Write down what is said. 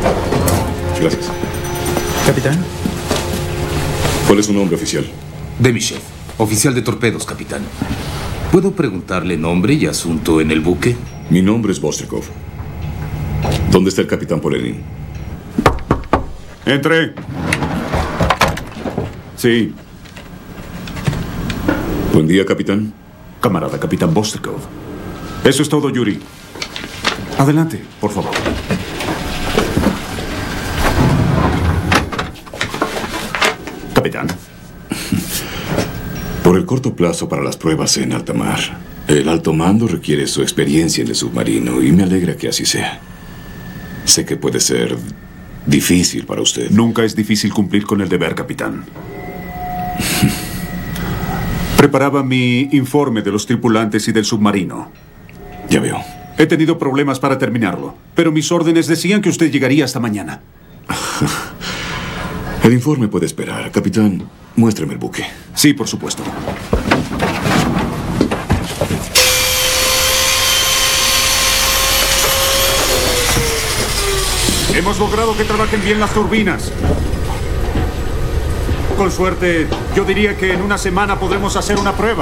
Gracias. Capitán. ¿Cuál es su nombre oficial? Demichev, oficial de torpedos, capitán. ¿Puedo preguntarle nombre y asunto en el buque? Mi nombre es Vostrikov. ¿Dónde está el capitán Polenin? Entre. Sí. Buen día, capitán. Camarada capitán Vostrikov. Eso es todo, Yuri. Adelante, por favor. Capitán. Por el corto plazo para las pruebas en alta mar, el alto mando requiere su experiencia en el submarino y me alegra que así sea. Sé que puede ser difícil para usted. Nunca es difícil cumplir con el deber, capitán. Preparaba mi informe de los tripulantes y del submarino. Ya veo. He tenido problemas para terminarlo, pero mis órdenes decían que usted llegaría hasta mañana. El informe puede esperar. Capitán, muéstreme el buque. Sí, por supuesto. Hemos logrado que trabajen bien las turbinas. Con suerte, yo diría que en una semana podremos hacer una prueba.